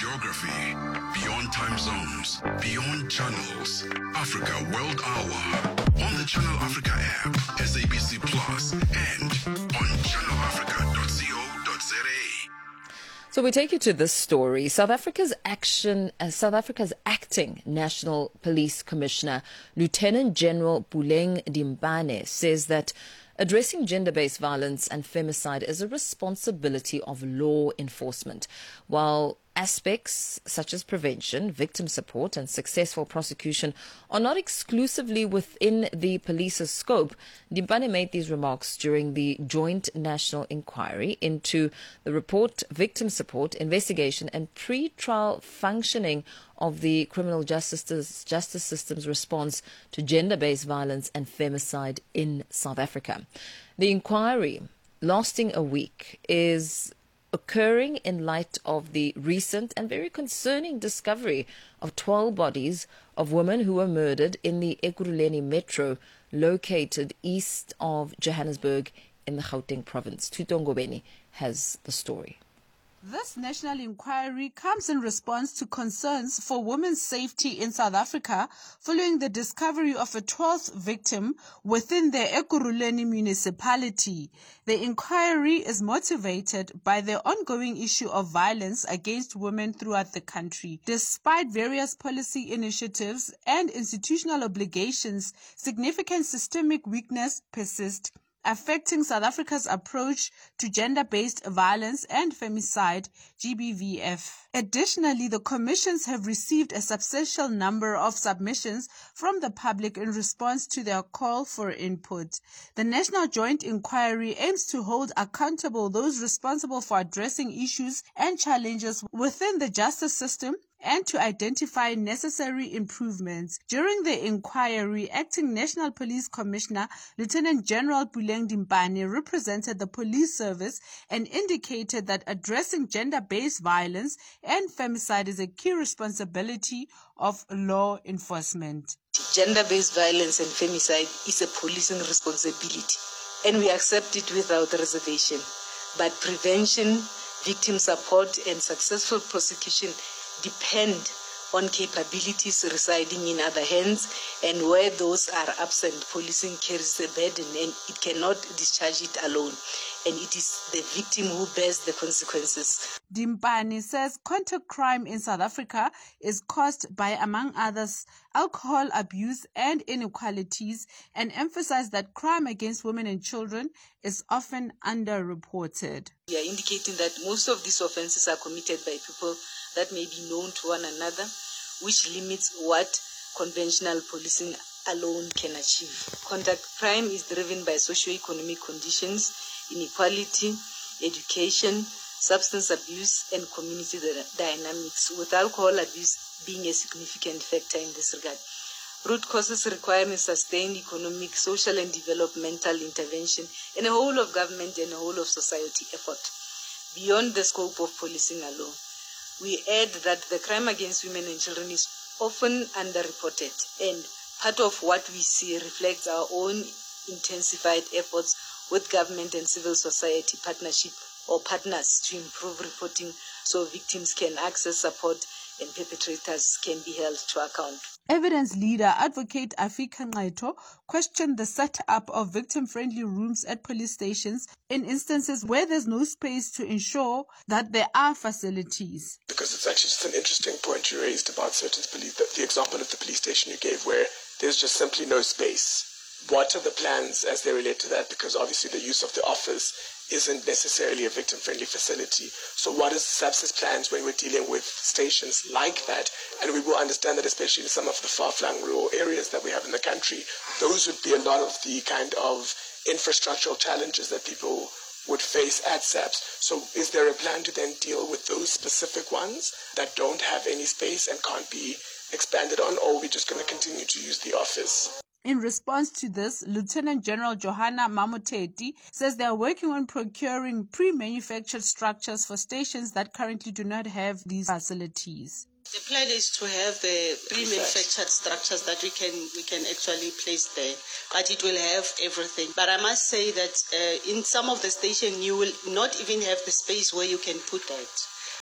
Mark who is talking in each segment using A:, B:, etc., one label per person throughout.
A: geography, beyond time zones, beyond channels. Africa World Hour on the Channel Africa app, SABC Plus, and on channelafrica.co.za.
B: So we take you to this story. South Africa's acting National Police Commissioner, Lieutenant General Puleng Dimpane, says that addressing gender-based violence and femicide is a responsibility of law enforcement, while aspects such as prevention, victim support and successful prosecution are not exclusively within the police's scope. Dimpane made these remarks during the joint national inquiry into the report, victim support, investigation and pre-trial functioning of the criminal justice system's response to gender-based violence and femicide in South Africa. The inquiry, lasting a week, is occurring in light of the recent and very concerning discovery of 12 bodies of women who were murdered in the Ekurhuleni metro located east of Johannesburg in the Gauteng province. Thuto Ngobeni has the story.
C: This national inquiry comes in response to concerns for women's safety in South Africa following the discovery of a 12th victim within the Ekurhuleni municipality. The inquiry is motivated by the ongoing issue of violence against women throughout the country. Despite various policy initiatives and institutional obligations, significant systemic weakness persists, affecting South Africa's approach to gender-based violence and femicide, GBVF. Additionally, the commissions have received a substantial number of submissions from the public in response to their call for input. The National Joint Inquiry aims to hold accountable those responsible for addressing issues and challenges within the justice system and to identify necessary improvements. During the inquiry, Acting National Police Commissioner Lieutenant General Puleng Dimpane represented the police service and indicated that addressing gender-based violence and femicide is a key responsibility of law enforcement.
D: Gender-based violence and femicide is a policing responsibility, and we accept it without reservation. But prevention, victim support, and successful prosecution depend on capabilities residing in other hands, and where those are absent, policing carries the burden and it cannot discharge it alone, and it is the victim who bears the consequences.
C: Dimpane says contact crime in South Africa is caused by, among others, alcohol abuse and inequalities, and emphasized that crime against women and children is often underreported.
D: We are indicating that most of these offenses are committed by people that may be known to one another, which limits what conventional policing alone can achieve. Contact crime is driven by socio-economic conditions, inequality, education, substance abuse, and community dynamics, with alcohol abuse being a significant factor in this regard. Root causes requiring sustained economic, social, and developmental intervention in a whole of government and a whole of society effort, beyond the scope of policing alone. We add that the crime against women and children is often underreported, and part of what we see reflects our own intensified efforts with government and civil society partnership or partners to improve reporting so victims can access support and perpetrators can be held to account.
C: Evidence leader Advocate Afika Nqetho questioned the setup of victim-friendly rooms at police stations in instances where there's no space to ensure that there are facilities.
E: Because it's actually just an interesting point you raised about certain police, the example of the police station you gave where there's just simply no space. What are the plans as they relate to that? Because obviously the use of the office isn't necessarily a victim-friendly facility. So what is SAPS's plans when we're dealing with stations like that? And we will understand that especially in some of the far-flung rural areas that we have in the country, those would be a lot of the kind of infrastructural challenges that people would face at SAPS. So is there a plan to then deal with those specific ones that don't have any space and can't be expanded on, or are we just going to continue to use the office?
C: In response to this, Lieutenant General Johanna Mamoteti says they are working on procuring pre-manufactured structures for stations that currently do not have these facilities.
F: The plan is to have the pre-manufactured structures that we can actually place there, but it will have everything. But I must say that in some of the stations you will not even have the space where you can put that.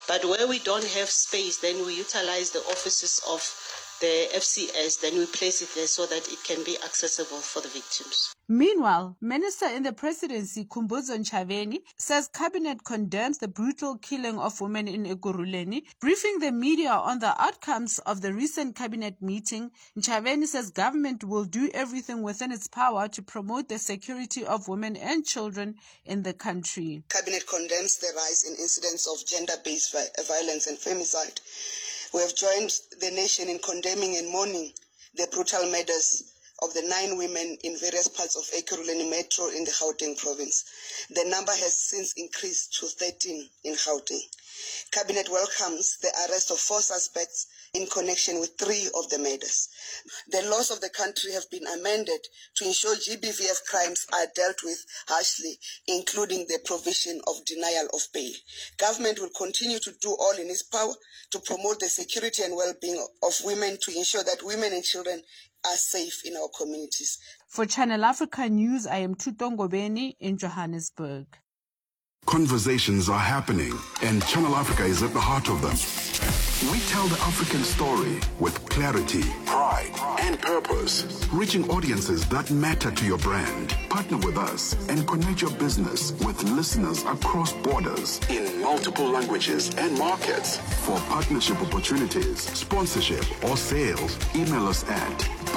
F: But where we don't have space, then we utilize the offices of the FCS, then we place it there so that it can be accessible for the victims.
C: Meanwhile, Minister in the Presidency, Khumbudzo Ntshavheni, says Cabinet condemns the brutal killing of women in Ekurhuleni. Briefing the media on the outcomes of the recent Cabinet meeting, Ntshavheni says government will do everything within its power to promote the security of women and children in the country.
G: Cabinet condemns the rise in incidents of gender-based violence and femicide. We have joined the nation in condemning and mourning the brutal murders of the 9 women in various parts of Ekurhuleni Metro in the Gauteng province. The number has since increased to 13 in Gauteng. Cabinet welcomes the arrest of 4 suspects in connection with 3 of the murders. The laws of the country have been amended to ensure GBVF crimes are dealt with harshly, including the provision of denial of bail. Government will continue to do all in its power to promote the security and well-being of women, to ensure that women and children are safe in our communities.
C: For Channel Africa News, I am Thuto Ngobeni in Johannesburg.
A: Conversations are happening, and Channel Africa is at the heart of them. We tell the African story with clarity, pride, and purpose, reaching audiences that matter to your brand. Partner with us and connect your business with listeners across borders in multiple languages and markets. For partnership opportunities, sponsorship, or sales, email us at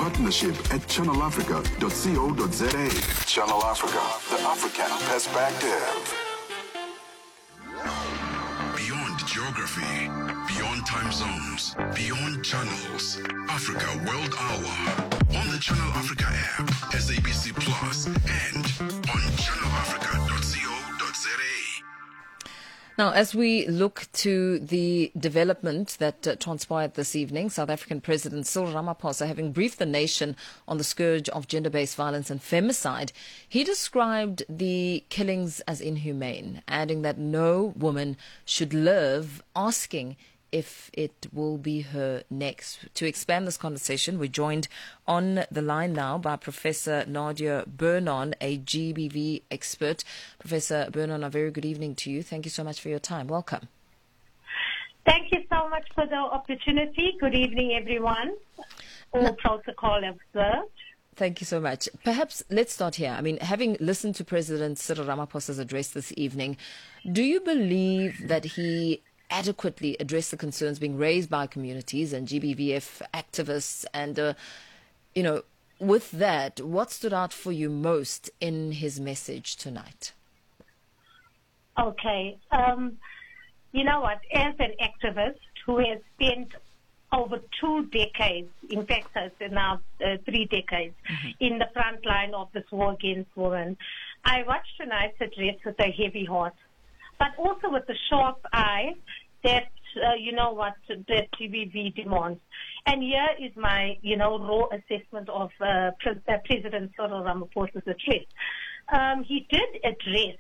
A: partnership@channelafrica.co.za. Channel Africa, the African perspective. Beyond geography, beyond time zones, beyond channels, Africa World Hour on the Channel Africa app, SABC Plus, and on channelafrica.co.za.
B: Now, as we look to the development that transpired this evening, South African President Cyril Ramaphosa, having briefed the nation on the scourge of gender-based violence and femicide, he described the killings as inhumane, adding that no woman should live asking if it will be her next. To expand this conversation, we're joined on the line now by Professor Nadia Bernon, a GBV expert. Professor Bernon, a very good evening to you. Thank you so much for your time. Welcome.
H: Thank you so much for the opportunity. Good evening, everyone. All protocol observed.
B: Thank you so much. Perhaps let's start here. I mean, having listened to President Cyril Ramaphosa's address this evening, do you believe that he adequately address the concerns being raised by communities and GBVF activists? And, with that, what stood out for you most in his message tonight?
H: Okay. You know what? As an activist who has spent over 2 decades, in fact, now 3 decades, in the front line of this war against women, I watched tonight's address with a heavy heart, but also with a sharp eye that, that GBV demands. And here is my, raw assessment of President Cyril Ramaphosa's address. He did address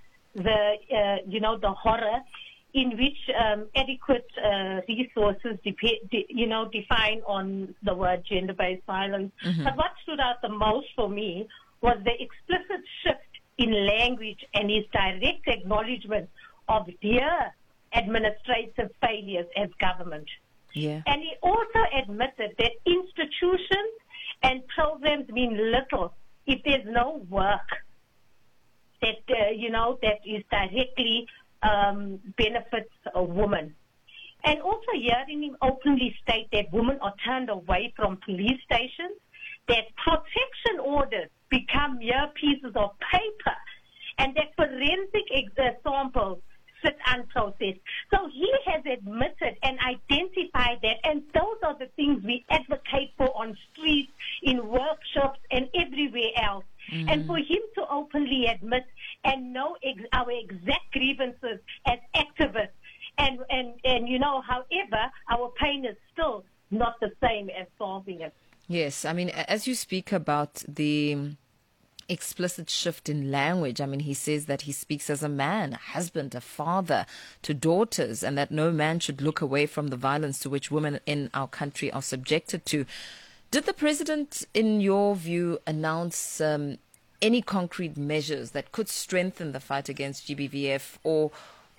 H: the horror in which adequate resources define on the word gender-based violence. But what stood out the most for me was the explicit shift in language and his direct acknowledgement of their administrative failures as government.
B: Yeah. And
H: he also admitted that institutions and programs mean little if there's no work that, that is directly benefits a woman. And also hearing him openly state that women are turned away from police stations, that protection orders become mere pieces of paper, and that forensic samples sit unprocessed. So he has admitted and identified that, and those are the things we advocate for on streets, in workshops, and everywhere else. And for him to openly admit and know our exact grievances as activists, and however, our pain is still not the same as solving it.
B: Yes, I mean, as you speak about the explicit shift in language, I mean, he says that he speaks as a man, a husband, a father to daughters, and that no man should look away from the violence to which women in our country are subjected to. Did the president, in your view, announce any concrete measures that could strengthen the fight against GBVF or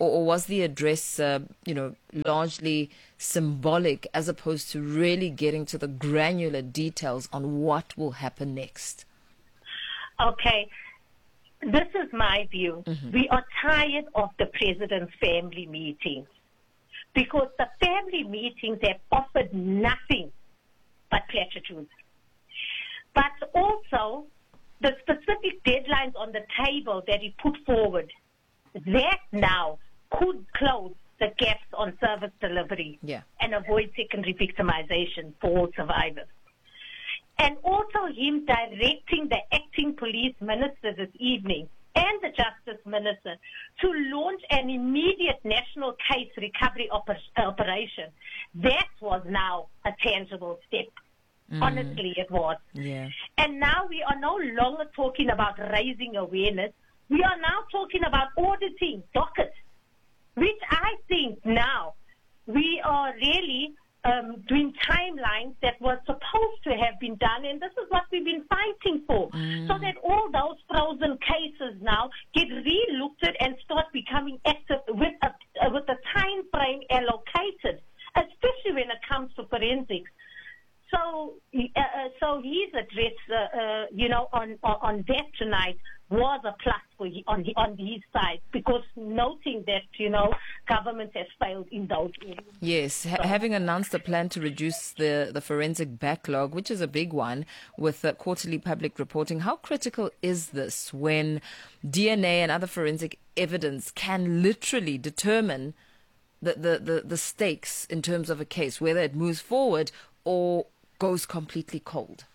B: or was the address, largely symbolic as opposed to really getting to the granular details on what will happen next?
H: Okay. This is my view. We are tired of the president's family meetings because the family meetings have offered nothing but platitudes. But also, the specific deadlines on the table that he put forward, that now could close the gaps on service delivery and avoid secondary victimization for all survivors. And also him directing the acting police minister this evening and the justice minister to launch an immediate national case recovery operation. That was now a tangible step. Honestly, it was.
B: Yeah.
H: And now we are no longer talking about raising awareness. We are now talking about auditing dockets, which I think now we are really doing timelines that were supposed to have been done, and this is what we've been fighting for, so that all those frozen cases now get re-looked at and start becoming active with a time frame allocated, especially when it comes to forensics. So his address, on that tonight was a plus for on his side, because noting that, government has failed in those areas.
B: Yes, having announced a plan to reduce the forensic backlog, which is a big one, with quarterly public reporting, how critical is this when DNA and other forensic evidence can literally determine the stakes in terms of a case, whether it moves forward or goes completely cold?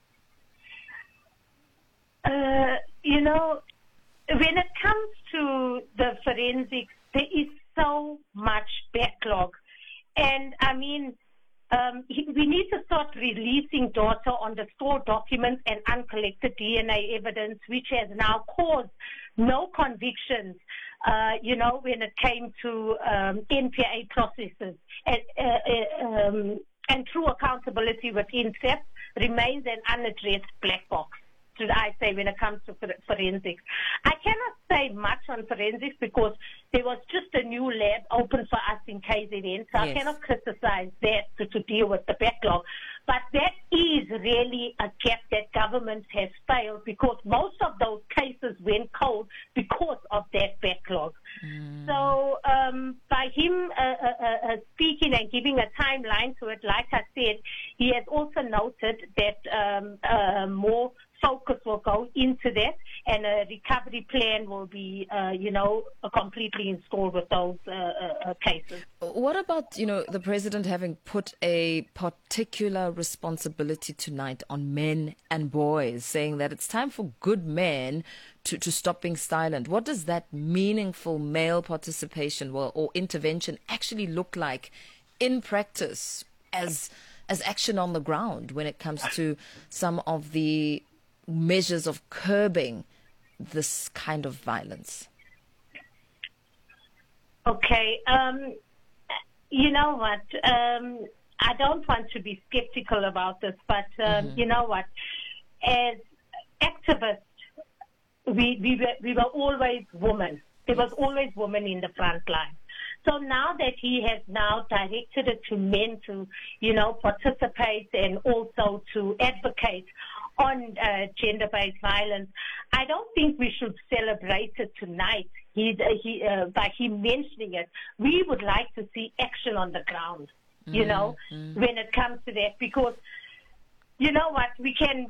H: When it comes to the forensics, there is so much backlog. And, we need to start releasing data on the stored documents and uncollected DNA evidence, which has now caused no convictions, when it came to NPA processes. And true accountability within SAP remains an unaddressed black box, should I say, when it comes to forensics. I cannot say much on forensics because there was just a new lab open for us in KZN, so I cannot criticize that to deal with the backlog. But that is really a gap that government has failed, because most of those cases went cold because of that backlog. So by him speaking and giving a timeline to it, like I said, he has also noted that more focus will go into that, and a recovery plan will be, completely installed with those cases.
B: What about, the president having put a particular responsibility tonight on men and boys, saying that it's time for good men to stop being silent? What does that meaningful male participation or intervention actually look like in practice as action on the ground when it comes to some of the measures of curbing this kind of violence?
H: Okay. You know what? I don't want to be skeptical about this, but you know what? As activists, we were always women. There was always women in the front line. So now that he has now directed it to men to, participate and also to advocate on gender-based violence, I don't think we should celebrate it tonight. By him mentioning it, we would like to see action on the ground, when it comes to that, because, you know what, we can,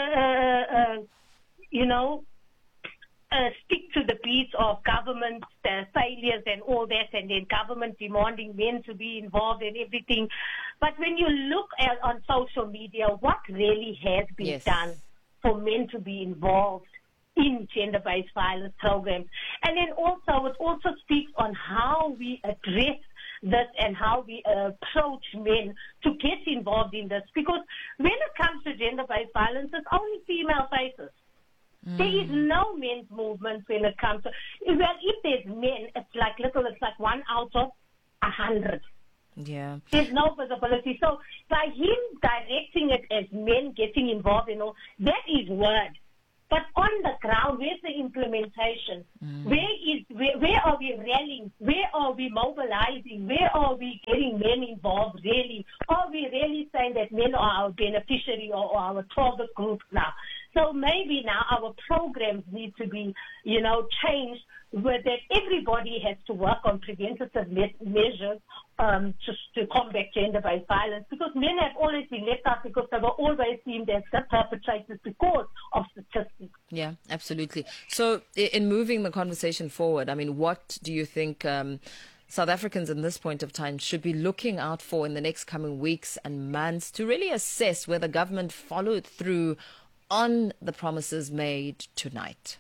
H: stick to the beats of government failures and all that, and then government demanding men to be involved in everything. But when you look on social media, what really has been done for men to be involved in gender-based violence programs? And then also, it also speaks on how we address this and how we approach men to get involved in this. Because when it comes to gender-based violence, it's only female faces. There is no men's movement when it comes to, well, if there's men, it's like 1 out of 100.
B: Yeah.
H: There's no visibility. So by him directing it as men getting involved in all, that is word. But on the ground, where's the implementation? Where are we rallying? Where are we mobilizing? Where are we getting men involved, really? Are we really saying that men are our beneficiary or our target group now? So maybe now our programs need to be, changed, where that everybody has to work on preventative measures to combat gender-based violence, because men have always been left out because they were always deemed as the perpetrators because of statistics.
B: Yeah, absolutely. So in moving the conversation forward, I mean, what do you think South Africans in this point of time should be looking out for in the next coming weeks and months to really assess whether government followed through on the promises made tonight?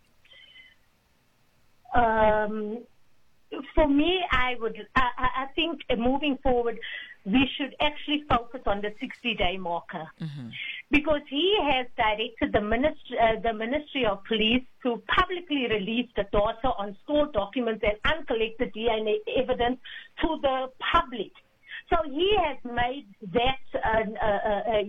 H: For me, I think moving forward, we should actually focus on the 60-day marker, because he has directed the Ministry of Police to publicly release the data on stored documents and uncollected DNA evidence to the public. So he has made that,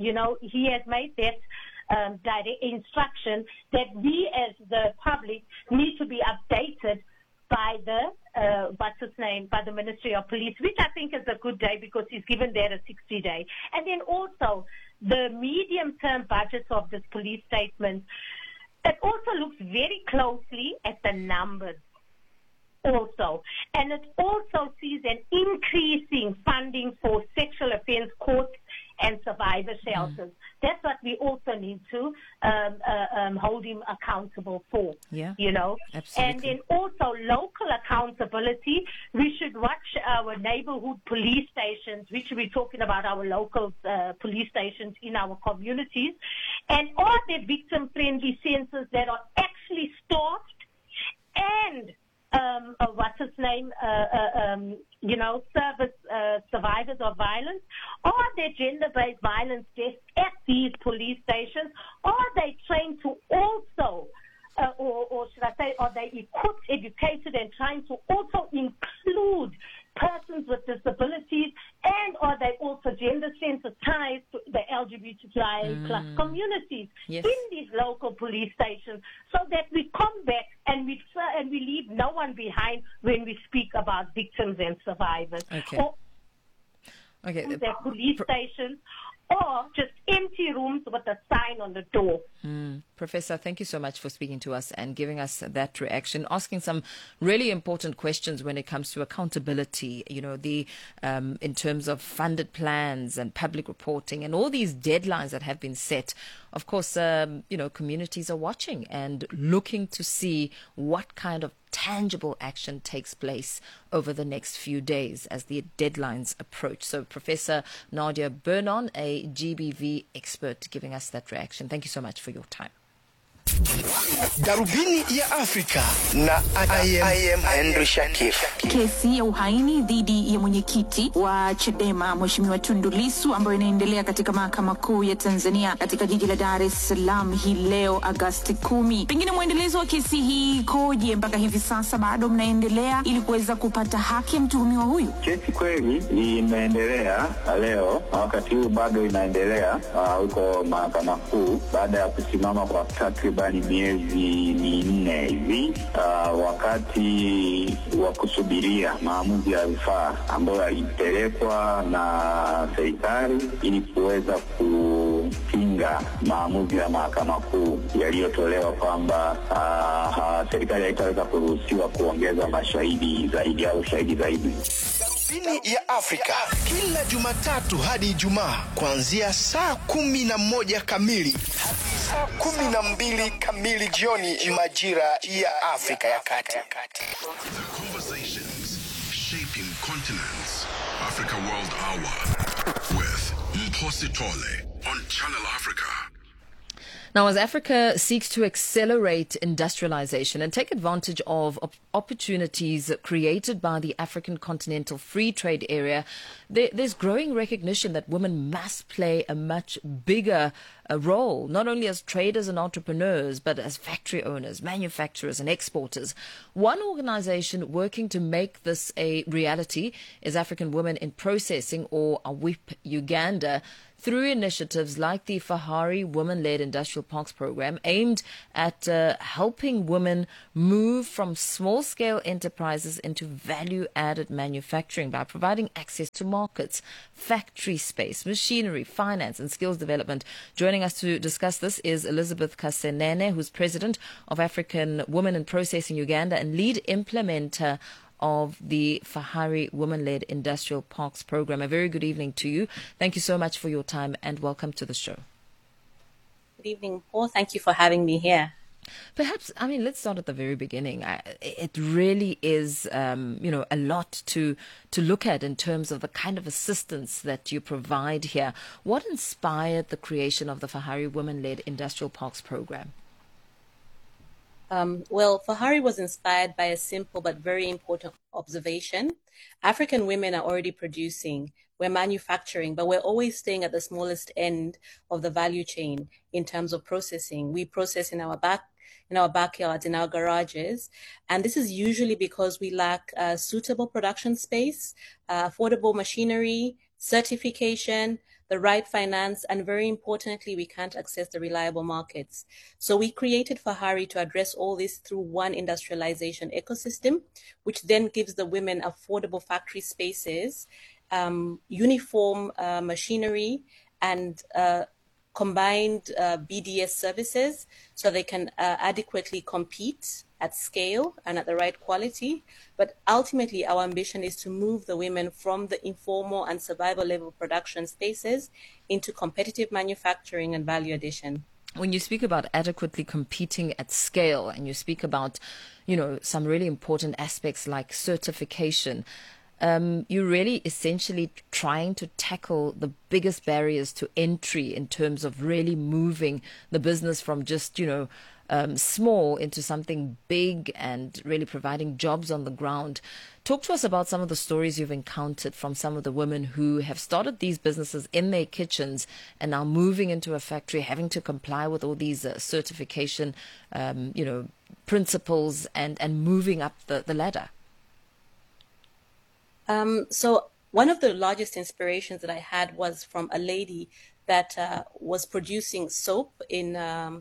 H: direct instruction that we as the public need to be updated by by the Ministry of Police, which I think is a good day because he's given that a 60-day. And then also the medium-term budgets of this police statement, it also looks very closely at the numbers also. And it also sees an increasing funding for sexual offense courts and survivor shelters. That's what we also need to hold him accountable for.
B: Yeah,
H: Absolutely. And then also local accountability. We should watch our neighborhood police stations, which we're talking about our local police stations in our communities. And are there victim-friendly centers that are actually staffed and service survivors of violence? Are there gender-based violence desks at these police stations? Are they trained to also, or should I say, are they equipped, educated, and trying to also include persons with disabilities, and are they also gender sensitized to the LGBTQIA plus communities in these local police stations, so that we combat and we leave no one behind when we speak about victims and survivors.
B: Okay.
H: Their police stations, or just empty rooms with a sign on the door.
B: Professor, thank you so much for speaking to us and giving us that reaction, asking some really important questions when it comes to accountability, in terms of funded plans and public reporting and all these deadlines that have been set. Of course, communities are watching and looking to see what kind of tangible action takes place over the next few days as the deadlines approach. So Professor Nadia Bernon, a GBV expert, giving us that reaction. Thank you so much for your time.
I: Darubini ya Afrika na I am Henry Shakif.
J: Kesi ya uhaini dhidi ya mwenyekiti wa Chadema Mheshimiwa Tundu Lissu ambayo inaendelea katika Mahakama Kuu ya Tanzania katika jiji la Dar es Salaam hii leo Agosti 10. Pengine mwendelezo wa kesi hii koje mpaka hivi sasa, bado mnaendelea ili kuweza kupata haki ya mtuhumiwa huyu?
K: Kesi kweli imeendelea leo, wakati huu bado inaendelea huko Mahakama Kuu baada ya kusimama kwa takribani miezi 4 hivi, wakati wa kusubiria maamuzi ya rufaa ambayo yalipelekwa na serikali ili kuweza kupinga maamuzi ya Mahakama Kuu yaliyotolewa kwamba serikali haitaweza kuruhusiwa kuongeza mashahidi zaidi au shahidi zaidi.
I: Darubini ya Afrika kila Jumatatu hadi Ijumaa kuanzia saa 11 kamili hadi saa 12 kamili jioni majira ya Afrika ya Kati.
A: The conversations shaping continents. Africa World Hour with Mphosi Tole on Channel Africa.
B: Now, as Africa seeks to accelerate industrialization and take advantage of opportunities created by the African Continental Free Trade Area, there's growing recognition that women must play a much bigger role, not only as traders and entrepreneurs, but as factory owners, manufacturers and exporters. One organization working to make this a reality is African Women in Processing, or AWIP Uganda, through initiatives like the Fahari Women-Led Industrial Parks Program, aimed at helping women move from small-scale enterprises into value-added manufacturing by providing access to markets, factory space, machinery, finance and skills development. Joining us to discuss this is Elizabeth Kasenene, who's president of African Women in Processing Uganda and lead implementer of the Fahari Women-Led Industrial Parks Program. A very good evening to you. Thank you so much for your time and welcome to the show.
L: Good evening, Paul. Thank you for having me here.
B: Perhaps, let's start at the very beginning. It really is, a lot to look at in terms of the kind of assistance that you provide here. What inspired the creation of the Fahari Women-Led Industrial Parks Program?
L: Well, Fahari was inspired by a simple but very important observation. African women are already producing, we're manufacturing, but we're always staying at the smallest end of the value chain in terms of processing. We process in our backyards, in our garages, and this is usually because we lack suitable production space, affordable machinery, certification, the right finance, and very importantly, we can't access the reliable markets. So we created Fahari to address all this through one industrialization ecosystem, which then gives the women affordable factory spaces, uniform machinery, and combined BDS services so they can adequately compete at scale and at the right quality. But ultimately, our ambition is to move the women from the informal and survival level production spaces into competitive manufacturing and value addition.
B: When you speak about adequately competing at scale and you speak about, some really important aspects like certification, you're really essentially trying to tackle the biggest barriers to entry in terms of really moving the business from just, small into something big and really providing jobs on the ground. Talk to us about some of the stories you've encountered from some of the women who have started these businesses in their kitchens and now moving into a factory, having to comply with all these certification, principles and moving up the ladder.
L: So one of the largest inspirations that I had was from a lady that was producing soap in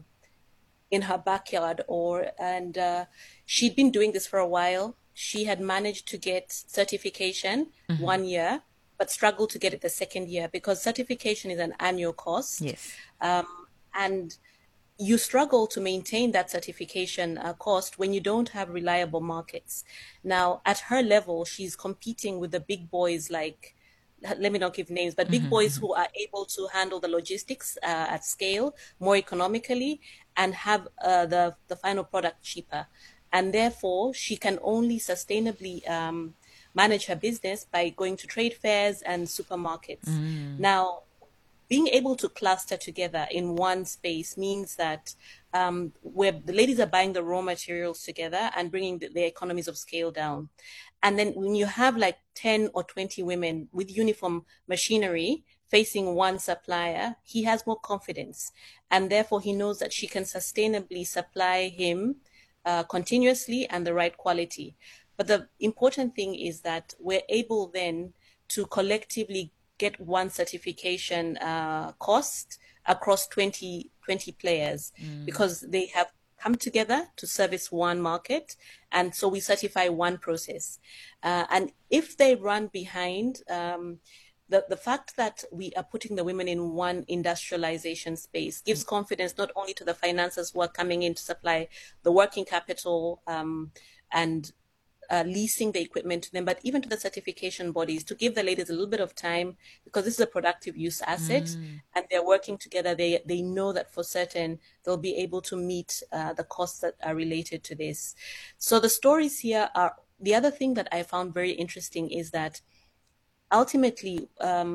L: her backyard, and she'd been doing this for a while. She had managed to get certification 1 year, but struggled to get it the second year because certification is an annual cost.
B: Yes.
L: And you struggle to maintain that certification cost when you don't have reliable markets. Now, at her level, she's competing with the big boys like, let me not give names, but big boys who are able to handle the logistics at scale more economically and have the final product cheaper. And therefore, she can only sustainably manage her business by going to trade fairs and supermarkets. Now, being able to cluster together in one space means that where the ladies are buying the raw materials together and bringing the economies of scale down. And then when you have like 10 or 20 women with uniform machinery facing one supplier, he has more confidence. And therefore, he knows that she can sustainably supply him continuously and the right quality. But the important thing is that we're able then to collectively get one certification cost across 20 players because they have come together to service one market. And so we certify one process. And if they run behind, the fact that we are putting the women in one industrialization space gives confidence not only to the financiers who are coming in to supply the working capital and leasing the equipment to them, but even to the certification bodies to give the ladies a little bit of time because this is a productive use asset and they're working together. They know that for certain they'll be able to meet the costs that are related to this. So the stories here are, the other thing that I found very interesting is that ultimately,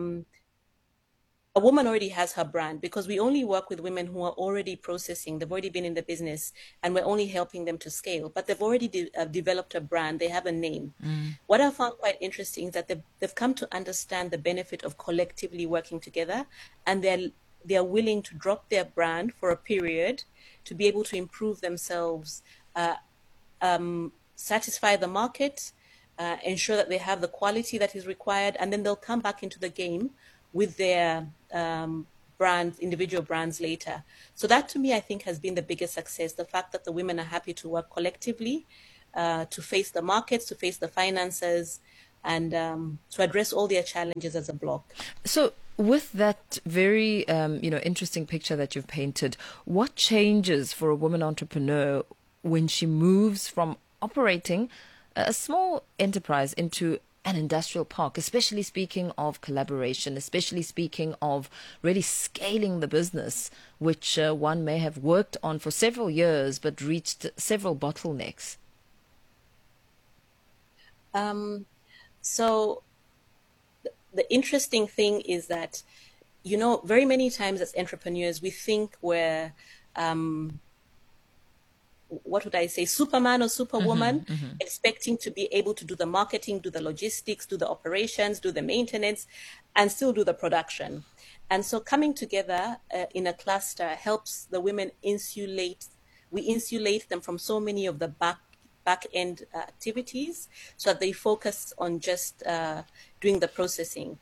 L: a woman already has her brand because we only work with women who are already processing. They've already been in the business and we're only helping them to scale, but they've already developed a brand. They have a name. What I found quite interesting is that they've come to understand the benefit of collectively working together, and they're they are willing to drop their brand for a period to be able to improve themselves, satisfy the market, ensure that they have the quality that is required, and then they'll come back into the game with their individual brands later. So that, to me, I think has been the biggest success, the fact that the women are happy to work collectively, to face the markets, to face the finances, and to address all their challenges as a block.
B: So with that very interesting picture that you've painted, what changes for a woman entrepreneur when she moves from operating a small enterprise into an industrial park, especially speaking of collaboration, especially speaking of really scaling the business, which one may have worked on for several years but reached several bottlenecks?
L: So the interesting thing is that, very many times as entrepreneurs, we think we're, what would I say, Superman or Superwoman, expecting to be able to do the marketing, do the logistics, do the operations, do the maintenance, and still do the production. And so coming together in a cluster helps the women insulate them from so many of the back-end activities, so that they focus on just doing the processing.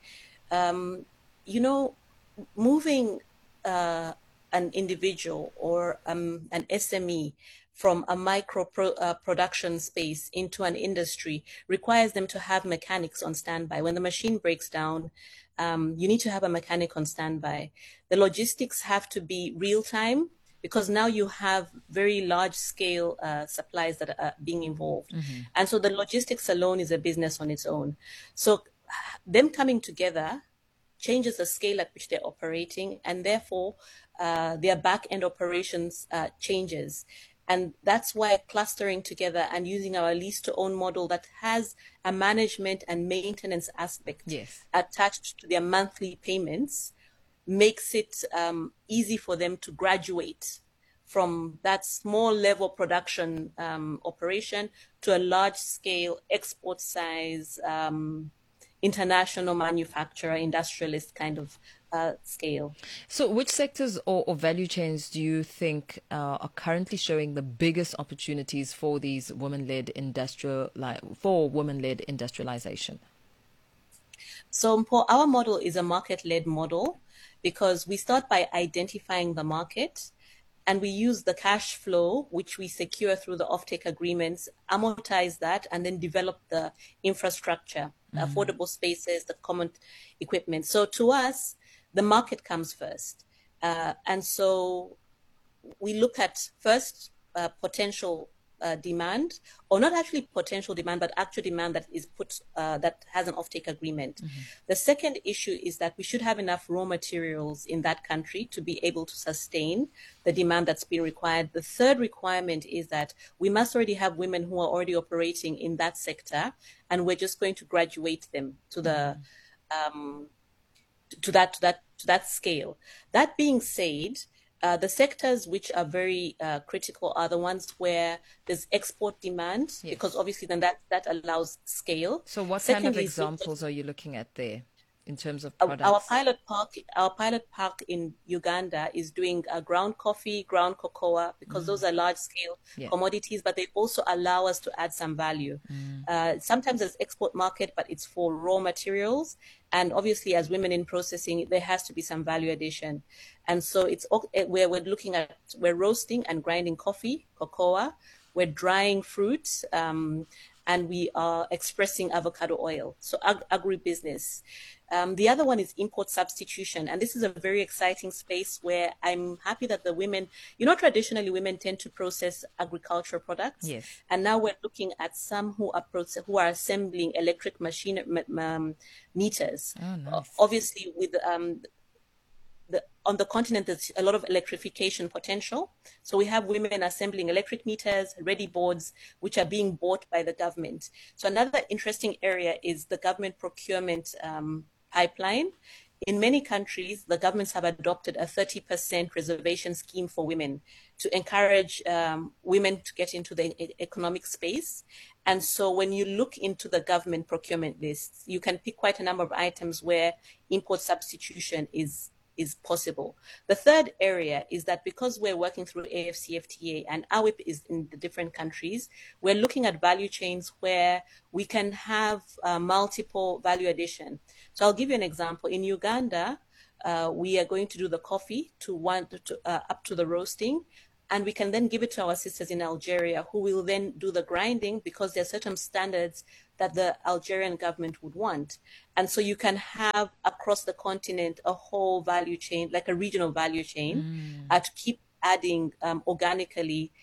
L: Moving an individual or an SME from a micro production space into an industry requires them to have mechanics on standby. When the machine breaks down, you need to have a mechanic on standby. The logistics have to be real time, because now you have very large scale supplies that are being involved. And so the logistics alone is a business on its own. So them coming together changes the scale at which they're operating, and therefore their back end operations changes. And that's why clustering together and using our lease to own model that has a management and maintenance aspect attached to their monthly payments makes it easy for them to graduate from that small level production operation to a large scale export size international manufacturer, industrialist kind of scale.
B: So which sectors or value chains do you think are currently showing the biggest opportunities for these women-led industrialization?
L: So our model is a market-led model, because we start by identifying the market, and we use the cash flow, which we secure through the offtake agreements, amortize that, and then develop the infrastructure, the affordable spaces, the common equipment. So to us, the market comes first. And so we look at first potential demand, or not actually potential demand, but actual demand that is that has an offtake agreement. The second issue is that we should have enough raw materials in that country to be able to sustain the demand that's being required. The third requirement is that we must already have women who are already operating in that sector, and we're just going to graduate them to the to that scale. That being said, the sectors which are very critical are the ones where there's export demand, because obviously then that allows scale.
B: So what kind of examples are you looking at there in terms of products?
L: Our pilot park in Uganda is doing ground coffee, ground cocoa, because those are large scale commodities, but they also allow us to add some value. Sometimes there's export market, but it's for raw materials. And obviously, as women in processing, there has to be some value addition. And so it's where we're roasting and grinding coffee, cocoa, we're drying fruits, and we are expressing avocado oil. So agribusiness. The other one is import substitution. And this is a very exciting space where I'm happy that the women, traditionally women tend to process agricultural products.
B: Yes.
L: And now we're looking at some who are assembling electric machine meters.
B: Oh, nice.
L: Obviously, with on the continent, there's a lot of electrification potential. So we have women assembling electric meters, ready boards, which are being bought by the government. So another interesting area is the government procurement pipeline. In many countries, the governments have adopted a 30% reservation scheme for women to encourage women to get into the economic space. And so when you look into the government procurement lists, you can pick quite a number of items where import substitution is is possible. The third area is that because we're working through AFCFTA and AWIP is in the different countries, we're looking at value chains where we can have multiple value addition. So I'll give you an example. In Uganda, we are going to do the coffee up to the roasting, and we can then give it to our sisters in Algeria, who will then do the grinding because there are certain standards that the Algerian government would want. And so you can have across the continent a whole value chain, like a regional value chain, to keep adding organically,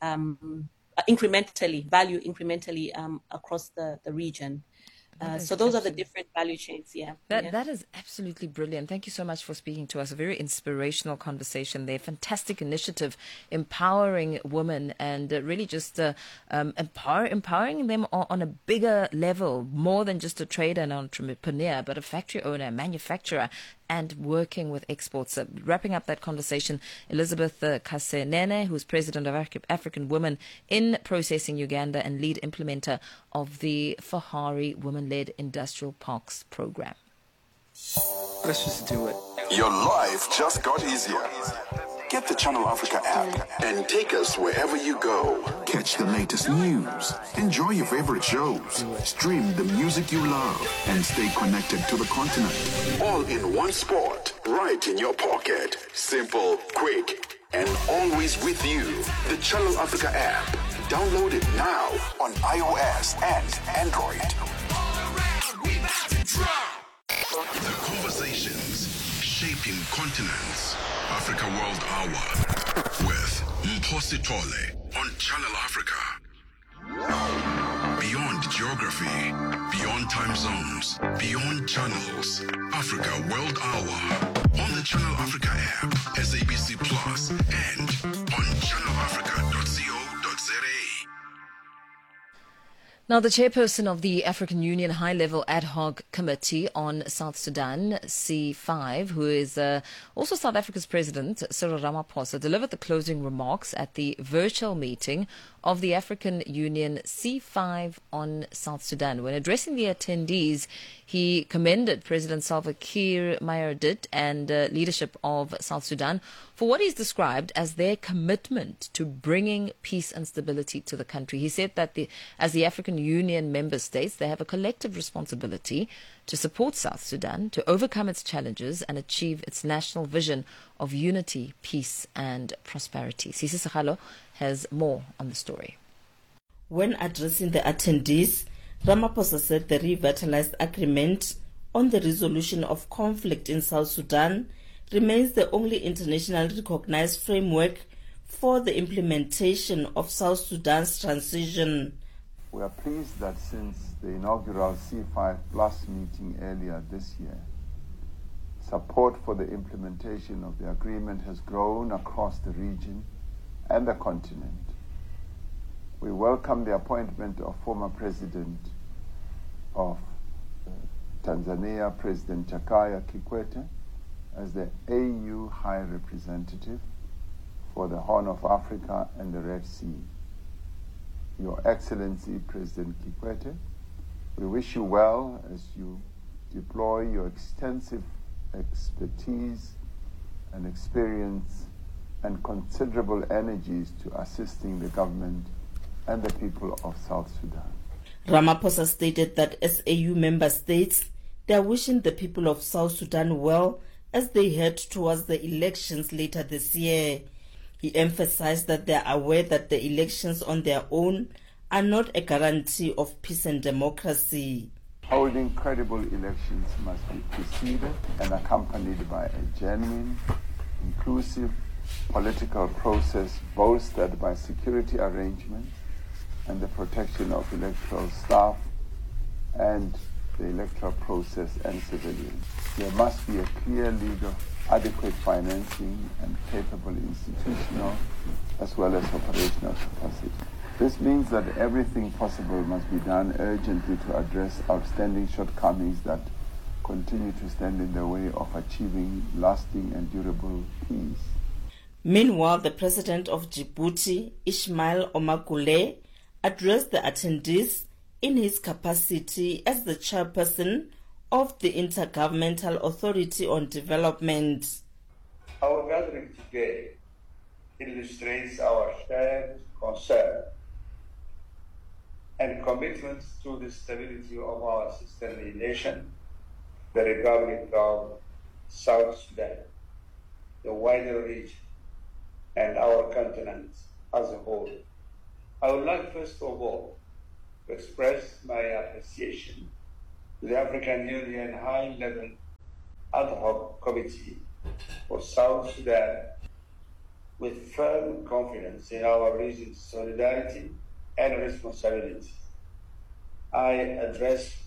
L: incrementally across the region. So those are the different value chains,
B: That is absolutely brilliant. Thank you so much for speaking to us. A very inspirational conversation there. Fantastic initiative, empowering women and really just empowering them on a bigger level, more than just a trader and entrepreneur, but a factory owner, manufacturer, and working with exports. Wrapping up that conversation, Elizabeth Kasenene, who's president of African Women in Processing Uganda and lead implementer of the Fahari Women-Led Industrial Parks program.
M: Let's just do it.
A: Your life just got easier. Get the Channel Africa app and take us wherever you go. Catch the latest news, enjoy your favorite shows, stream the music you love, and stay connected to the continent. All in one spot, right in your pocket. Simple, quick, and always with you. The Channel Africa app. Download it now on iOS and Android. The conversations shaping continents. Africa World Hour with Mphosi Tole on Channel Africa. Beyond geography, beyond time zones, beyond channels. Africa World Hour on the Channel Africa app, SABC Plus, and on channelafrica.co.za.
B: Now, the chairperson of the African Union High-Level Ad Hoc Committee on South Sudan, C5, who is also South Africa's president, Cyril Ramaphosa, delivered the closing remarks at the virtual meeting of the African Union C5 on South Sudan. When addressing the attendees, he commended President Salva Kiir Mayardit and leadership of South Sudan for what he's described as their commitment to bringing peace and stability to the country. He said that as the African Union member states, they have a collective responsibility to support South Sudan, to overcome its challenges and achieve its national vision of unity, peace and prosperity. Sisi Sekgalo has more on the story.
N: When addressing the attendees, Ramaphosa said the revitalized agreement on the resolution of conflict in South Sudan remains the only internationally recognized framework for the implementation of South Sudan's transition.
O: We are pleased that since the inaugural C5 Plus meeting earlier this year, support for the implementation of the agreement has grown across the region and the continent. We welcome the appointment of former President of Tanzania, President Jakaya Kikwete, as the AU High Representative for the Horn of Africa and the Red Sea. Your Excellency, President Kikwete, we wish you well as you deploy your extensive expertise and experience and considerable energies to assisting the government and the people of South Sudan.
N: Ramaphosa stated that as AU member states, they are wishing the people of South Sudan well as they head towards the elections later this year. He emphasized that they are aware that the elections on their own are not a guarantee of peace and democracy.
O: Holding credible elections must be preceded and accompanied by a genuine, inclusive political process bolstered by security arrangements and the protection of electoral staff and the electoral process and civilians. There must be a clear legal, adequate financing and capable institutional as well as operational capacity. This means that everything possible must be done urgently to address outstanding shortcomings that continue to stand in the way of achieving lasting and durable peace.
N: Meanwhile, the president of Djibouti, Ismail Omar Guelleh, addressed the attendees in his capacity as the chairperson of the Intergovernmental Authority on Development.
P: Our gathering today illustrates our shared concern and commitment to the stability of our sisterly nation, the Republic of South Sudan, the wider region, and our continent as a whole. I would like, first of all, to express my appreciation to the African Union High-Level Ad Hoc Committee for South Sudan, with firm confidence in our region's solidarity and responsibility. I address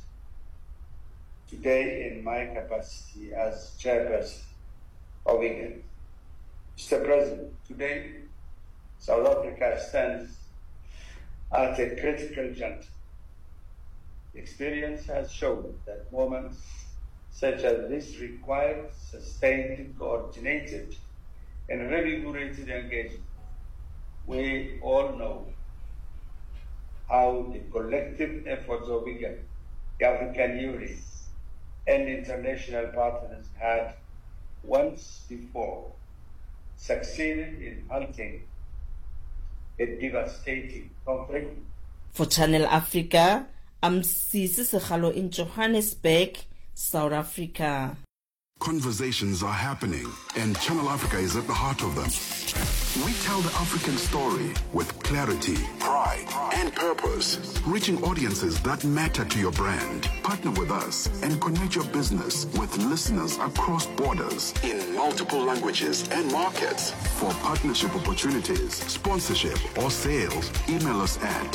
P: today in my capacity as chairperson of IGAD. Mr. President, today South Africa stands at a critical juncture. Experience has shown that moments such as this require sustained, coordinated, and reinvigorated engagement. We all know how the collective efforts of IGAD, the African Union, and international partners had once before succeeded in halting a devastating conflict.
N: For Channel Africa, I'm Sisi Sekhalo in Johannesburg, South Africa.
A: Conversations are happening, and Channel Africa is at the heart of them. We tell the African story with clarity, pride, and purpose, reaching audiences that matter to your brand. Partner with us and connect your business with listeners across borders in multiple languages and markets. For partnership opportunities, sponsorship, or sales, email us at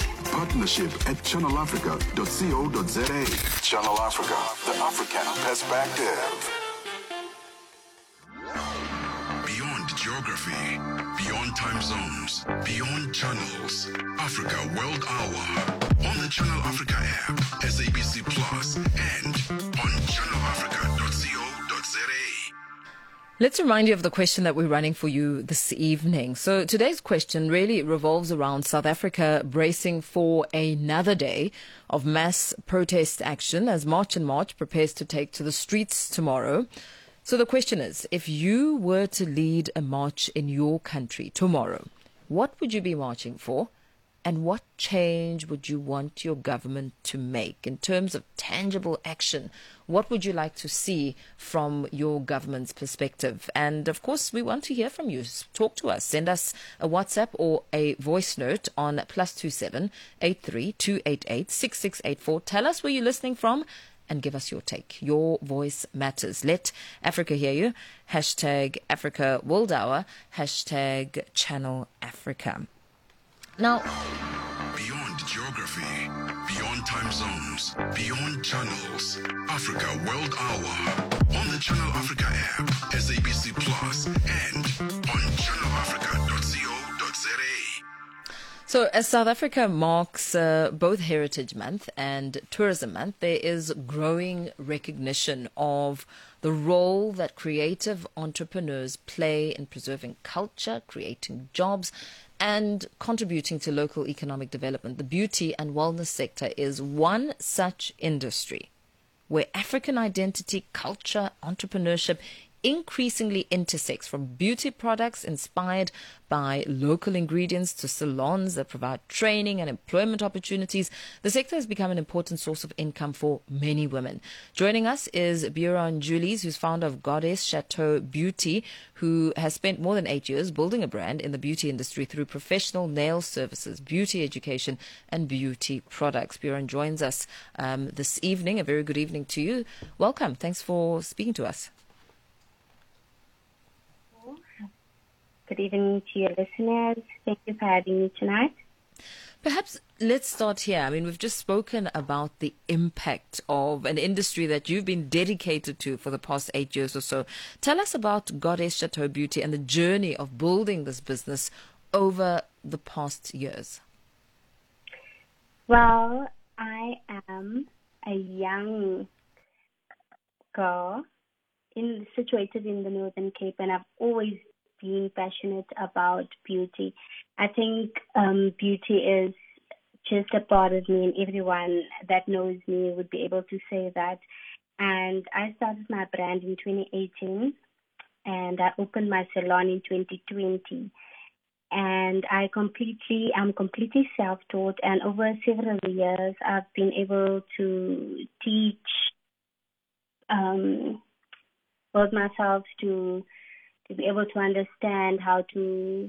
A: partnership@channelafrica.co.za. Channel Africa, the African perspective. Beyond geography, beyond time zones, beyond channels. Africa World Hour on the Channel Africa app, SABC Plus, and on channelafrica.co.za.
B: Let's remind you of the question that we're running for you this evening. So today's question really revolves around South Africa bracing for another day of mass protest action as March and March prepares to take to the streets tomorrow. So the question is, if you were to lead a march in your country tomorrow, what would you be marching for? And what change would you want your government to make in terms of tangible action? What would you like to see from your government's perspective? And of course, we want to hear from you. Talk to us. Send us a WhatsApp or a voice note on +27 83 288 6684. Tell us where you're listening from and give us your take. Your voice matters. Let Africa hear you. #Africa World Hour. #Channel Africa. Now,
A: beyond geography, beyond time zones, beyond channels. Africa World Hour on the Channel Africa app, SABC Plus, and on channelafrica.co.za.
B: so as South Africa marks both Heritage Month and Tourism Month, there is growing recognition of the role that creative entrepreneurs play in preserving culture, creating jobs, and contributing to local economic development. The beauty and wellness sector is one such industry where African identity, culture, entrepreneurship increasingly intersects, from beauty products inspired by local ingredients to salons that provide training and employment opportunities. The sector has become an important source of income for many women. Joining us is Buron Julies, who's founder of Goddess Chateau Beauty, who has spent more than 8 years building a brand in the beauty industry through professional nail services, beauty education, and beauty products. Buron joins us this evening. A very good evening to you. Welcome. Thanks for speaking to us.
Q: Good evening to your listeners. Thank you for having me tonight.
B: Perhaps let's start here. I mean, we've just spoken about the impact of an industry that you've been dedicated to for the past 8 years or so. Tell us about Goddess Chateau Beauty and the journey of building this business over the past years.
Q: Well, I am a young girl situated in the Northern Cape, and I've always been passionate about beauty. I think beauty is just a part of me, and everyone that knows me would be able to say that. And I started my brand in 2018, and I opened my salon in 2020. And I'm completely self-taught, and over several years, I've been able to teach, build myself to be able to understand how to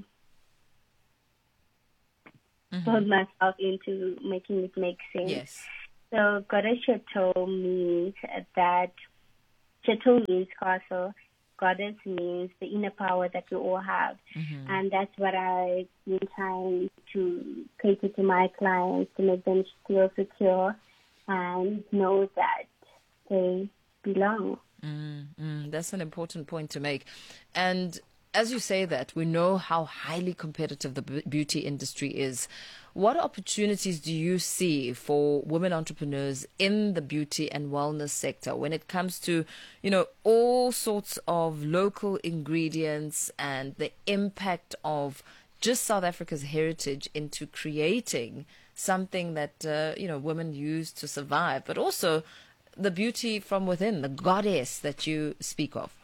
Q: build myself into making it make sense.
B: Yes.
Q: So Goddess Chateau means that Chateau means castle. Goddess means the inner power that we all have. And that's what I've been trying to cater to my clients, to make them feel secure and know that they belong.
B: That's an important point to make. And as you say that, we know how highly competitive the beauty industry is. What opportunities do you see for women entrepreneurs in the beauty and wellness sector when it comes to, all sorts of local ingredients and the impact of just South Africa's heritage into creating something that, women use to survive, but also the beauty from within, the goddess that you speak of?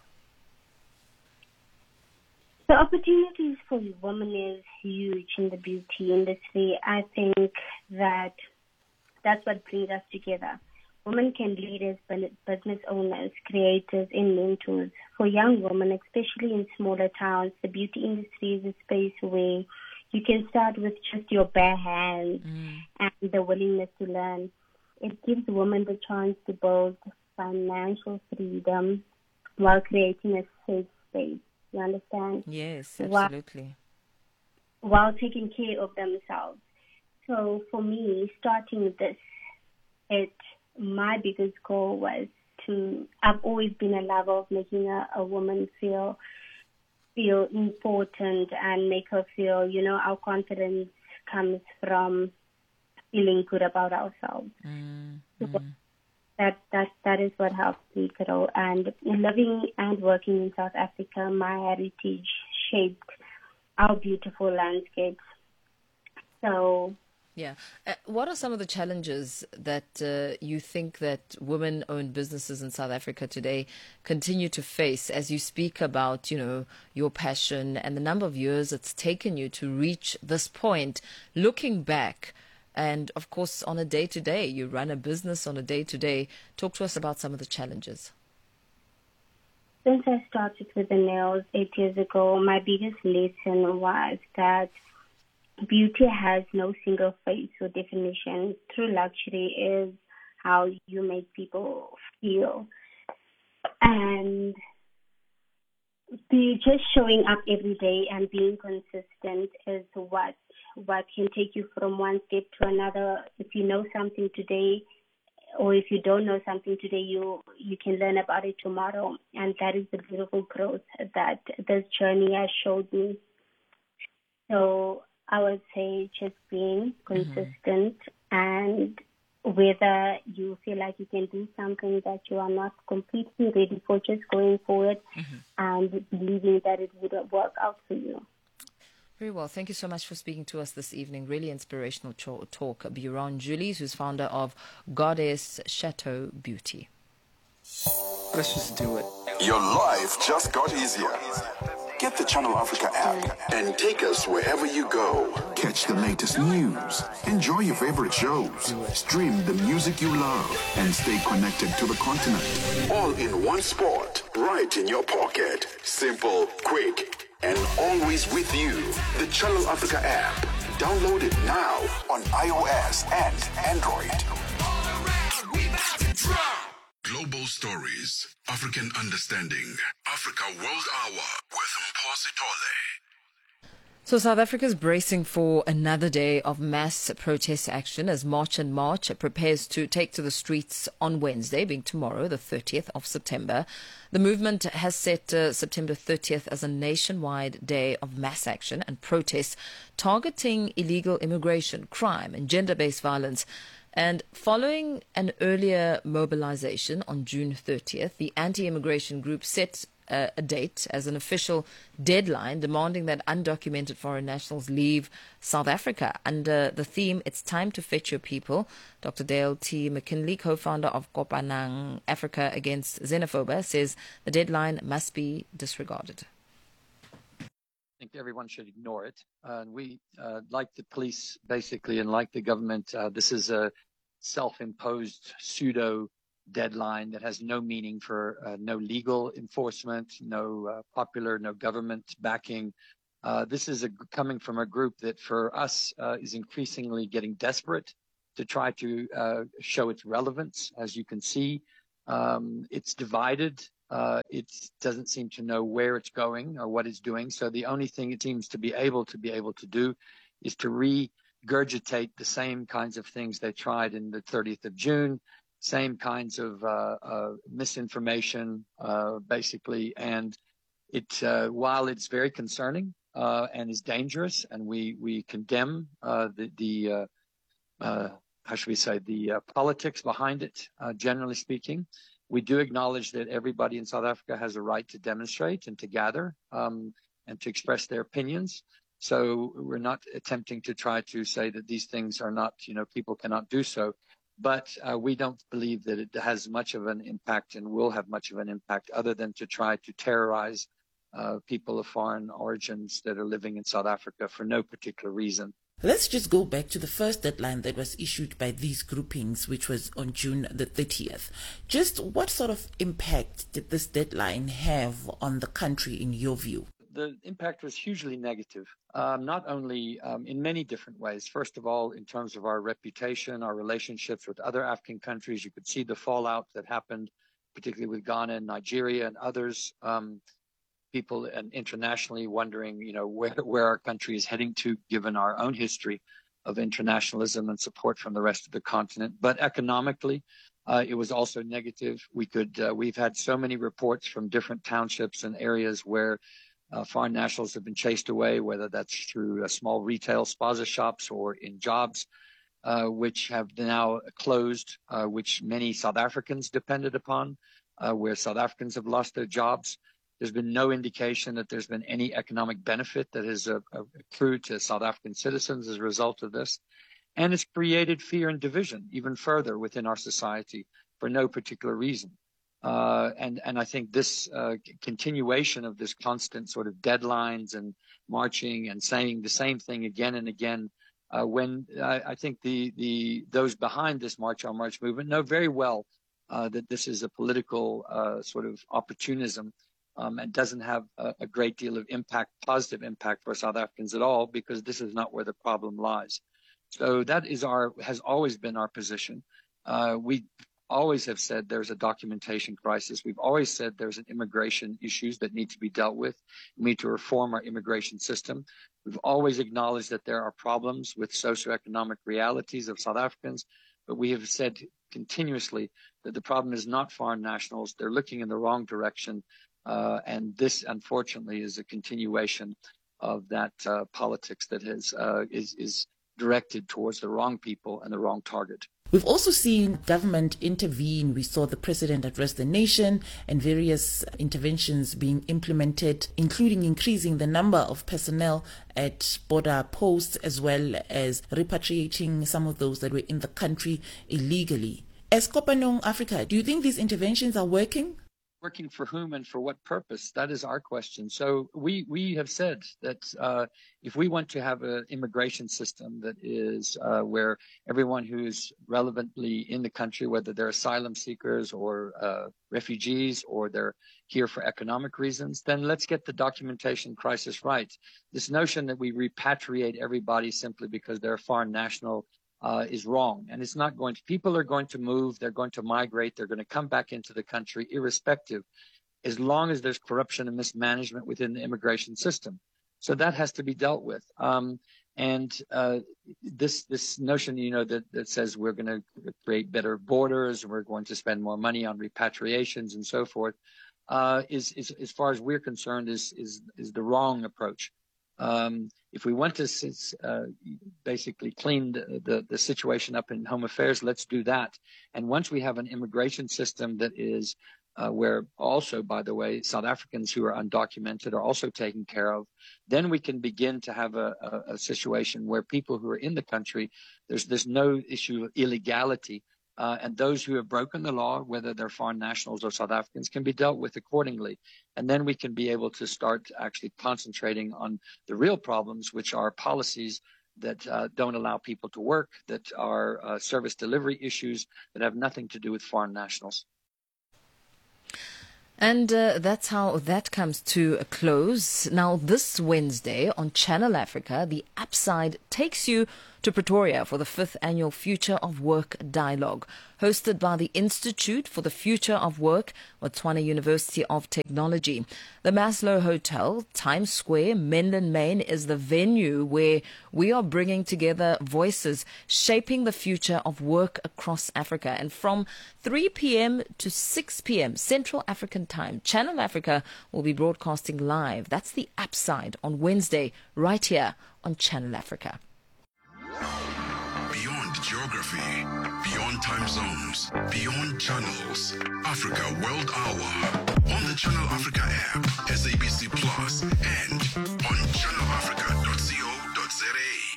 Q: The opportunities for women is huge in the beauty industry. I think that's what brings us together. Women can lead as business owners, creators, and mentors. For young women, especially in smaller towns, the beauty industry is a space where you can start with just your bare hands and the willingness to learn. It gives women the chance to build financial freedom while creating a safe space. You understand?
B: Yes, absolutely.
Q: While taking care of themselves. So for me, starting this, my biggest goal was I've always been a lover of making a woman feel important and make her feel, our confidence comes from feeling good about ourselves. So that is what helps me grow. And living and working in South Africa, my heritage shaped our beautiful landscapes. So,
B: yeah. What are some of the challenges that you think that women-owned businesses in South Africa today continue to face as you speak about, your passion and the number of years it's taken you to reach this point, looking back? And, of course, on a day-to-day, you run a business on a day-to-day. Talk to us about some of the challenges.
Q: Since I started with the nails 8 years ago, my biggest lesson was that beauty has no single face or definition. True luxury is how you make people feel. And just showing up every day and being consistent is what can take you from one step to another. If you know something today, or if you don't know something today, you can learn about it tomorrow. And that is the beautiful growth that this journey has showed me. So I would say just being consistent, and whether you feel like you can do something that you are not completely ready for, just going forward and believing that it would work out for you.
B: Very well. Thank you so much for speaking to us this evening. Really inspirational talk. Buron Julies, who's founder of Goddess Chateau Beauty.
M: Let's just do it.
A: Your life just got easier. Get the Channel Africa app and take us wherever you go. Catch the latest news, enjoy your favorite shows, stream the music you love, and stay connected to the continent. All in one spot, right in your pocket. Simple, quick, and always with you. The Channel Africa app. Download it now on iOS and Android. Global stories, African understanding. Africa World Hour with Mposi Tole.
B: So South Africa is bracing for another day of mass protest action as March and March prepares to take to the streets on Wednesday, being tomorrow, the 30th of September. The movement has set September 30th as a nationwide day of mass action and protests targeting illegal immigration, crime and gender-based violence. And following an earlier mobilization on June 30th, the anti-immigration group set a date as an official deadline demanding that undocumented foreign nationals leave South Africa under the theme, It's Time to Fetch Your People. Dr. Dale T. McKinley, co-founder of Kopanang Africa Against Xenophobia, says the deadline must be disregarded.
R: I think everyone should ignore it. We, like the police, basically, and like the government, this is a self-imposed pseudo deadline that has no meaning for no legal enforcement, no popular, no government backing. This is coming from a group that for us is increasingly getting desperate to try to show its relevance. As you can see, it's divided. It doesn't seem to know where it's going or what it's doing. So the only thing it seems to be able to do is to regurgitate the same kinds of things they tried in the 30th of June, same kinds of misinformation, basically. And it, while it's very concerning and is dangerous, and we condemn the how should we say, the politics behind it, generally speaking, we do acknowledge that everybody in South Africa has a right to demonstrate and to gather and to express their opinions. So we're not attempting to try to say that these things are not, people cannot do so. But we don't believe that it has much of an impact and will have much of an impact other than to try to terrorize people of foreign origins that are living in South Africa for no particular reason.
S: Let's just go back to the first deadline that was issued by these groupings, which was on June the 30th. Just what sort of impact did this deadline have on the country in your view?
R: The impact was hugely negative, not only in many different ways. First of all, in terms of our reputation, our relationships with other African countries, you could see the fallout that happened, particularly with Ghana and Nigeria and others. People and internationally wondering, where our country is heading to, given our own history of internationalism and support from the rest of the continent. But economically, it was also negative. We've had so many reports from different townships and areas where foreign nationals have been chased away, whether that's through small retail spaza shops or in jobs, which have now closed, which many South Africans depended upon, where South Africans have lost their jobs. There's been no indication that there's been any economic benefit that has accrued to South African citizens as a result of this. And it's created fear and division even further within our society for no particular reason. And I think this continuation of this constant sort of deadlines and marching and saying the same thing again and again, when I think those behind this March on March movement know very well that this is a political sort of opportunism. And doesn't have a great deal of positive impact for South Africans at all, because this is not where the problem lies. So that has always been our position. We always have said there's a documentation crisis. We've always said there's an immigration issues that need to be dealt with. We need to reform our immigration system. We've always acknowledged that there are problems with socioeconomic realities of South Africans, but we have said continuously that the problem is not foreign nationals. They're looking in the wrong direction. And this, unfortunately, is a continuation of that politics that is directed towards the wrong people and the wrong target.
S: We've also seen government intervene. We saw the president address the nation and various interventions being implemented, including increasing the number of personnel at border posts, as well as repatriating some of those that were in the country illegally. As Kopanang Africa, do you think these interventions are working?
R: Working for whom and for what purpose? That is our question. So we have said that if we want to have an immigration system that is where everyone who is relevantly in the country, whether they're asylum seekers or refugees or they're here for economic reasons, then let's get the documentation crisis right. This notion that we repatriate everybody simply because they're a foreign national is wrong. And it's not going to, people are going to move, they're going to migrate, they're going to come back into the country irrespective, as long as there's corruption and mismanagement within the immigration system. So that has to be dealt with. This notion, that says we're going to create better borders and we're going to spend more money on repatriations and so forth, is as far as we're concerned, is the wrong approach. If we want to basically clean the situation up in home affairs, let's do that. And once we have an immigration system that is where also, by the way, South Africans who are undocumented are also taken care of, then we can begin to have a situation where people who are in the country, there's no issue of illegality. And those who have broken the law, whether they're foreign nationals or South Africans, can be dealt with accordingly. And then we can be able to start actually concentrating on the real problems, which are policies that don't allow people to work, that are service delivery issues that have nothing to do with foreign nationals.
B: And that's how that comes to a close. Now, this Wednesday on Channel Africa, the Upside takes you to Pretoria for the 5th annual Future of Work Dialogue, hosted by the Institute for the Future of Work, Botswana University of Technology. The Maslow Hotel, Times Square, Menlyn Main is the venue where we are bringing together voices shaping the future of work across Africa. And from 3 p.m. to 6 p.m. Central African Time, Channel Africa will be broadcasting live. That's the Upside on Wednesday, right here on Channel Africa.
A: Beyond geography, beyond time zones, beyond channels. Africa World Hour on the Channel Africa app, SABC Plus, and on channelafrica.co.za.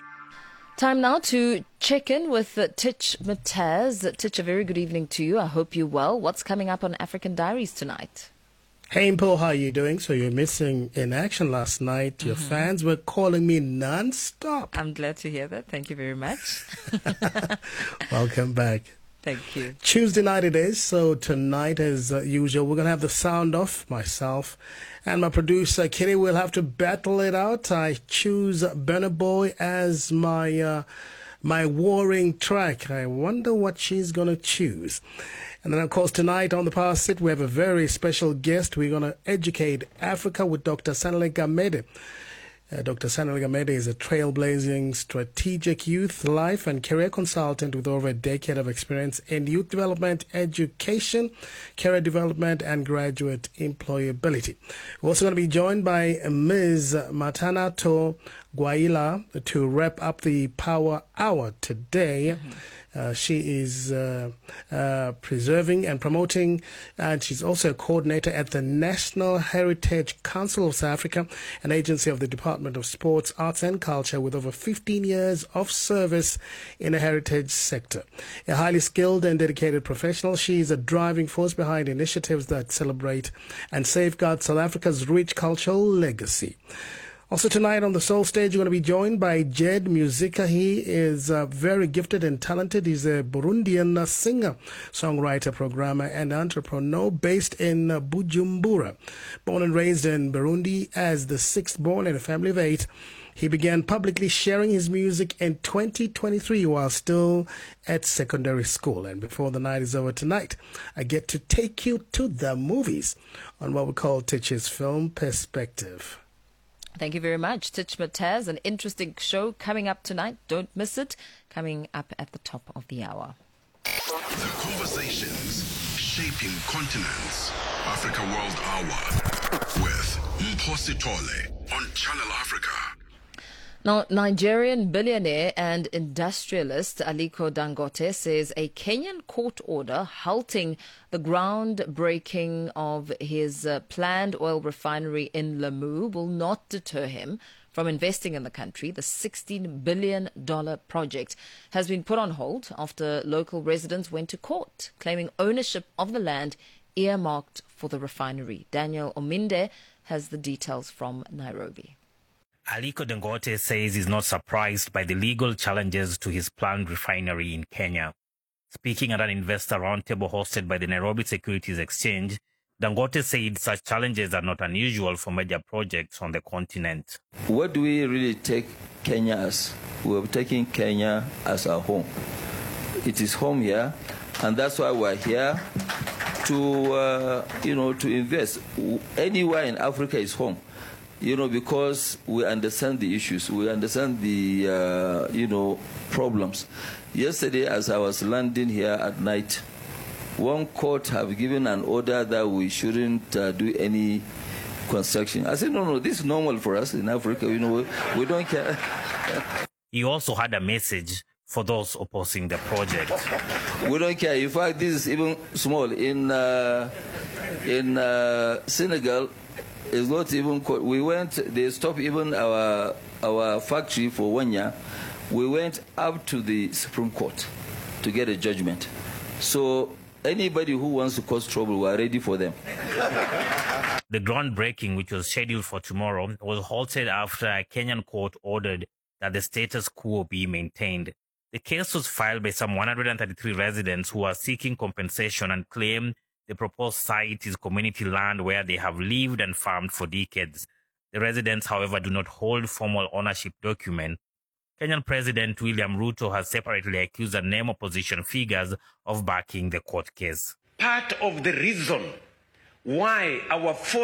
B: Time now to check in with Titch Mataz. Titch, a very good evening to you. I hope you're well. What's coming up on African Diaries tonight?
T: Hey, Mpo, how are you doing? So you're missing in action last night. Your fans were calling me non-stop.
B: I'm glad to hear that. Thank you very much.
T: Welcome back.
B: Thank you.
T: Tuesday night it is. So tonight, as usual, we're going to have the sound off. Myself and my producer, Kitty, will have to battle it out. I choose Burna Boy as my warring track. I wonder what she's going to choose. And then, of course, tonight on the Power Sit, we have a very special guest. We're going to educate Africa with Dr. Sanele Gamede. Dr. Sanele Gamede is a trailblazing strategic youth life and career consultant with over a decade of experience in youth development, education, career development, and graduate employability. We're also going to be joined by Ms. Matanato Gwaila to wrap up the Power Hour today. She is preserving and promoting, and she's also a coordinator at the National Heritage Council of South Africa, an agency of the Department of Sports, Arts and Culture with over 15 years of service in the heritage sector. A highly skilled and dedicated professional, she is a driving force behind initiatives that celebrate and safeguard South Africa's rich cultural legacy. Also tonight on the Soul Stage, you're going to be joined by Jed Musica. He is very gifted and talented. He's a Burundian singer, songwriter, programmer, and entrepreneur based in Bujumbura. Born and raised in Burundi as the sixth born in a family of 8, he began publicly sharing his music in 2023 while still at secondary school. And before the night is over tonight, I get to take you to the movies on what we call Titch's Film Perspective.
B: Thank you very much, Titch Mataz. An interesting show coming up tonight. Don't miss it. Coming up at the top of the hour.
A: The conversations shaping continents. Africa World Hour with Mphosi Tole on Channel Africa.
B: Now, Nigerian billionaire and industrialist Aliko Dangote says a Kenyan court order halting the groundbreaking of his planned oil refinery in Lamu will not deter him from investing in the country. The $16 billion project has been put on hold after local residents went to court, claiming ownership of the land earmarked for the refinery. Daniel Ominde has the details from Nairobi.
U: Aliko Dangote says he's not surprised by the legal challenges to his planned refinery in Kenya. Speaking at an investor roundtable hosted by the Nairobi Securities Exchange, Dangote said such challenges are not unusual for major projects on the continent.
V: What do we really take Kenya as? We're taking Kenya as our home. It is home here, and that's why we're here to invest. Anywhere in Africa is home. Because we understand the issues, we understand the, problems. Yesterday, as I was landing here at night, one court have given an order that we shouldn't do any construction. I said, no, this is normal for us in Africa. We don't care.
U: He also had a message for those opposing the project.
V: We don't care. In fact, this is even small. In Senegal, it's not even. We went. They stopped even our factory for 1 year. We went up to the Supreme Court to get a judgment. So anybody who wants to cause trouble, we are ready for them.
U: The groundbreaking, which was scheduled for tomorrow, was halted after a Kenyan court ordered that the status quo be maintained. The case was filed by some 133 residents who are seeking compensation and claim the proposed site is community land where they have lived and farmed for decades. The residents, however, do not hold formal ownership documents. Kenyan President William Ruto has separately accused unnamed opposition figures of backing the court case.
D: Part of the reason why our